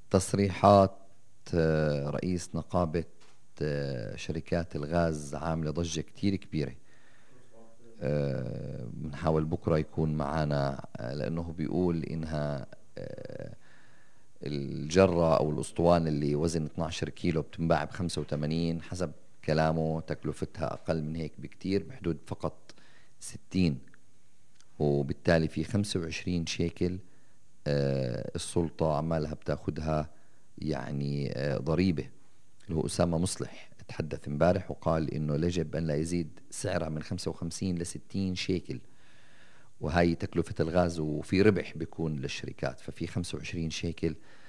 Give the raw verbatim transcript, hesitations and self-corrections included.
تصريحات آه، رئيس نقابة آه، شركات الغاز عاملة ضجة كتير كبيرة. آه، بنحاول بكرة يكون معنا، آه، لأنه بيقول إنها آه، الجرة أو الأسطوانة اللي وزن اثنا عشر كيلو بتنباع ب خمسة وثمانين، حسب كلامه تكلفتها أقل من هيك بكتير، بحدود فقط ستين، وبالتالي في خمسة وعشرين شيكل آه، السلطة عمالها بتاخدها يعني آه، ضريبة. اللي هو أسامة مصلح تحدث امبارح وقال إنه يجب أن لا يزيد سعرها من خمسة وخمسين ل ستين شيكل، وهي تكلفة الغاز، وفي ربح بيكون للشركات، ففي خمسة وعشرين شيكل